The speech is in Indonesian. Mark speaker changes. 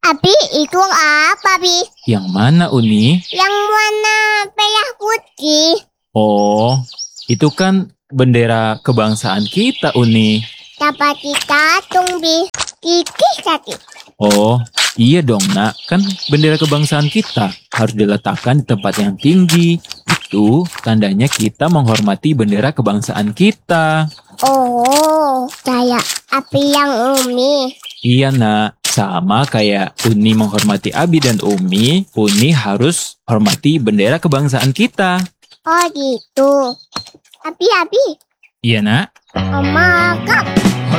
Speaker 1: Abi, itu apa, Bi?
Speaker 2: Yang mana, Uni?
Speaker 1: Yang warna merah putih.
Speaker 2: Oh, itu kan bendera kebangsaan kita, Uni.
Speaker 1: Dapat ditatung, Bi. Kiki sakit.
Speaker 2: Oh, iya dong, Nak. Kan bendera kebangsaan kita harus diletakkan di tempat yang tinggi. Itu tandanya kita menghormati bendera kebangsaan kita.
Speaker 1: Oh, kayak api yang Umi.
Speaker 2: Iya, Nak. Sama kayak Uni menghormati Abi dan Umi, Uni harus hormati bendera kebangsaan kita.
Speaker 1: Oh gitu. Abi.
Speaker 2: Iya, Nak.
Speaker 1: Oma, Kak.